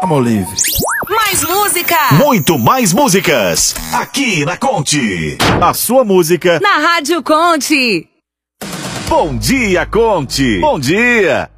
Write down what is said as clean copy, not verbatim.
Amor livre. Mais música. Muito mais músicas. Aqui na Conte. A sua música. Na Rádio Conte. Bom dia, Conte. Bom dia.